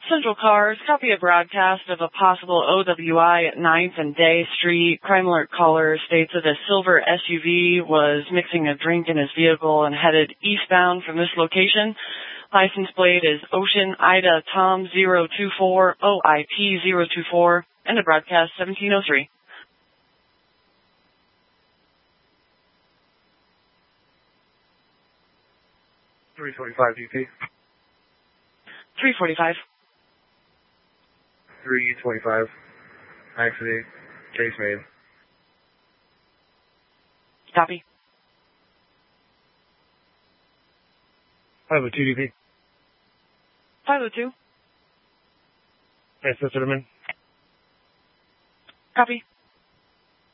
Central Cars, copy a broadcast of a possible OWI at 9th and Day Street. Crime alert caller states that a silver SUV was mixing a drink in his vehicle and headed eastbound from this location. License plate is Ocean Ida Tom 024 OIP 024 and the broadcast 1703. 345 DP. 345. 325. Accident. Case made. Copy. 502 DP. 502. Yes, that's what I'm in. Copy.